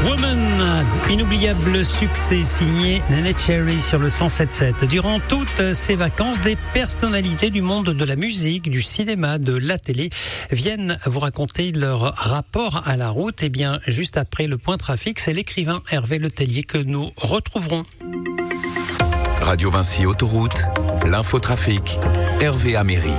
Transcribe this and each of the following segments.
Woman, inoubliable succès signé Neneh Cherry sur le 107.7. Durant toutes ces vacances, des personnalités du monde de la musique, du cinéma, de la télé viennent vous raconter leur rapport à la route. Et bien, juste après le point trafic, c'est l'écrivain Hervé Letellier que nous retrouverons. Radio Vinci Autoroute, l'infotrafic, Hervé Améry.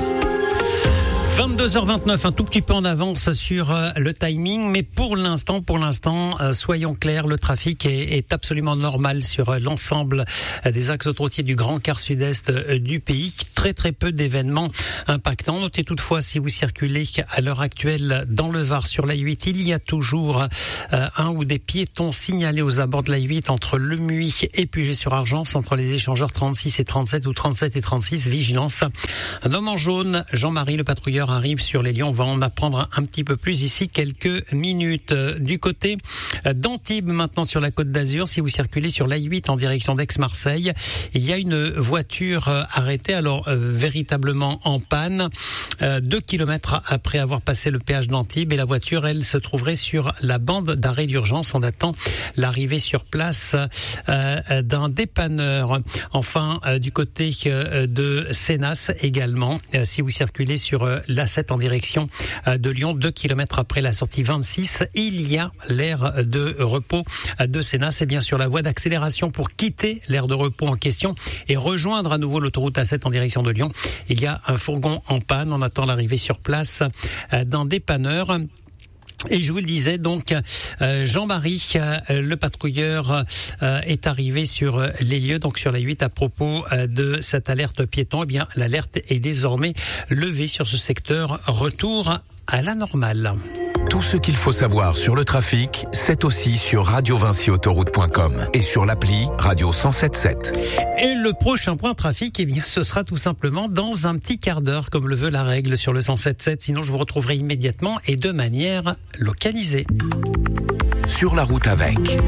22h29, un tout petit peu en avance sur le timing, mais pour l'instant, soyons clairs, le trafic est absolument normal sur l'ensemble des axes autoroutiers du grand quart sud-est du pays. Très peu d'événements impactants. Notez toutefois, si vous circulez à l'heure actuelle dans le Var sur l'A8, il y a toujours un ou des piétons signalés aux abords de l'A8 entre Le Muy et Puget-sur-Argence, entre les échangeurs 36 et 37 ou 37 et 36. Vigilance. Un homme en jaune, Jean-Marie le patrouilleur, arrive sur les lieux. On va en apprendre un petit peu plus ici quelques minutes. Du côté d'Antibes, maintenant sur la Côte d'Azur, si vous circulez sur l'A8 en direction d'Aix-Marseille, il y a une voiture arrêtée, alors véritablement en panne, 2 kilomètres après avoir passé le péage d'Antibes, et la voiture, elle, se trouverait sur la bande d'arrêt d'urgence. On attend l'arrivée sur place d'un dépanneur. Enfin, du côté de Sénas également, si vous circulez sur l'A7 en direction de Lyon, 2 kilomètres après la sortie 26, il y a l'aire de repos de Sénas. C'est bien sûr la voie d'accélération pour quitter l'aire de repos en question et rejoindre à nouveau l'autoroute A7 en direction de Lyon. Il y a un fourgon en panne, on attend l'arrivée sur place d'un dépanneur. Et je vous le disais, donc, Jean-Marie, le patrouilleur, est arrivé sur les lieux, donc sur la 8, à propos de cette alerte piéton. Eh bien, l'alerte est désormais levée sur ce secteur. Retour à la normale. Tout ce qu'il faut savoir sur le trafic, c'est aussi sur radiovinciautoroute.com et sur l'appli Radio 107.7. Et le prochain point trafic, eh bien, ce sera tout simplement dans un petit quart d'heure, comme le veut la règle sur le 107.7. Sinon, je vous retrouverai immédiatement et de manière localisée. Sur la route avec.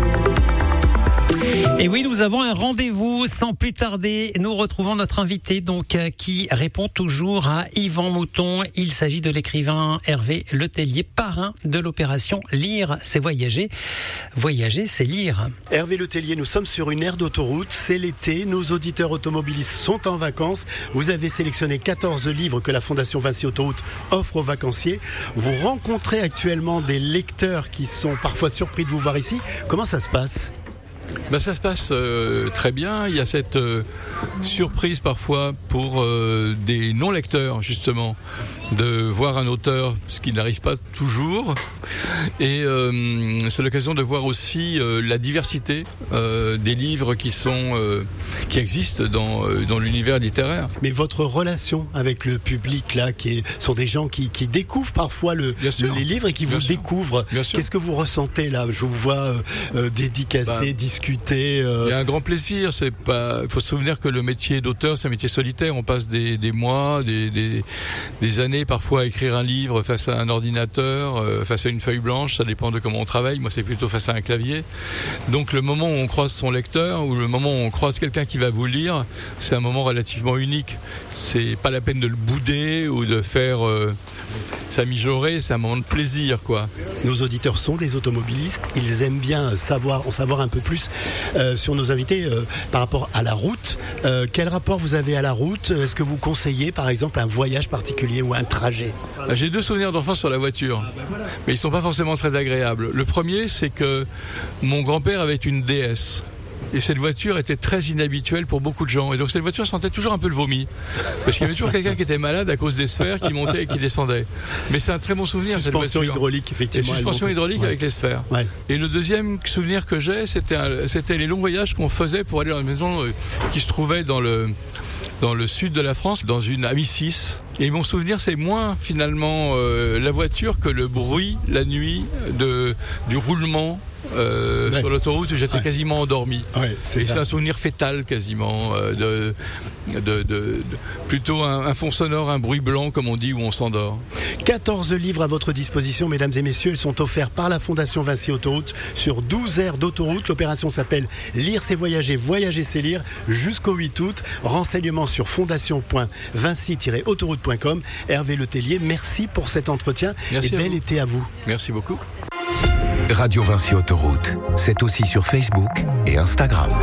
Et oui, nous avons un rendez-vous sans plus tarder. Nous retrouvons notre invité, donc, qui répond toujours à Yvan Mouton. Il s'agit de l'écrivain Hervé Letellier, parrain de l'opération Lire, c'est voyager. Voyager, c'est lire. Hervé Letellier, nous sommes sur une aire d'autoroute. C'est l'été. Nos auditeurs automobilistes sont en vacances. Vous avez sélectionné 14 livres que la Fondation Vinci Autoroute offre aux vacanciers. Vous rencontrez actuellement des lecteurs qui sont parfois surpris de vous voir ici. Comment ça se passe ? Ça se passe très bien. Il y a cette surprise parfois pour des non-lecteurs, justement, de voir un auteur, ce qui n'arrive pas toujours. Et c'est l'occasion de voir aussi la diversité des livres qui existent dans l'univers littéraire. Mais votre relation avec le public, là, sont des gens qui découvrent parfois les livres et qui vous découvrent. Qu'est-ce que vous ressentez là ? Je vous vois dédicacer, discuter. Il y a un grand plaisir. Il faut se souvenir que le métier d'auteur, c'est un métier solitaire. On passe des mois, des années parfois à écrire un livre face à un ordinateur, face à une feuille blanche. Ça dépend de comment on travaille. Moi, c'est plutôt face à un clavier. Donc, le moment où on croise son lecteur ou le moment où on croise quelqu'un qui va vous lire, c'est un moment relativement unique. C'est pas la peine de le bouder ou de faire s'amijorer. C'est un moment de plaisir, quoi. Nos auditeurs sont des automobilistes. Ils aiment bien en savoir un peu plus sur nos invités par rapport à la route. Quel rapport vous avez à la route ? Est-ce que vous conseillez, par exemple, un voyage particulier ou un trajet ? J'ai 2 souvenirs d'enfance sur la voiture, mais ils sont pas forcément très agréables. Le premier, c'est que mon grand-père avait une DS. Et cette voiture était très inhabituelle pour beaucoup de gens. Et donc cette voiture sentait toujours un peu le vomi. Parce qu'il y avait toujours quelqu'un qui était malade à cause des sphères qui montaient et qui descendaient. Mais c'est un très bon souvenir, cette voiture. Suspension hydraulique, effectivement. Suspension hydraulique avec les sphères. Ouais. Et le deuxième souvenir que j'ai, c'était les longs voyages qu'on faisait pour aller dans une maison qui se trouvait dans le sud de la France, dans une Ami 6. Et mon souvenir, c'est moins finalement la voiture que le bruit, la nuit, du roulement. Sur l'autoroute, j'étais quasiment endormi. C'est un souvenir fétal quasiment, plutôt un fond sonore, un bruit blanc comme on dit, où on s'endort. 14 livres à votre disposition, mesdames et messieurs. Ils sont offerts par la Fondation Vinci Autoroute sur 12 aires d'autoroute. L'opération s'appelle Lire c'est voyager, voyager c'est lire, jusqu'au 8 août. Renseignements sur fondation.vinci-autoroute.com. Hervé Letellier, merci pour cet entretien. Merci et bel été à vous. Merci beaucoup. Radio Vinci Autoroute, c'est aussi sur Facebook et Instagram.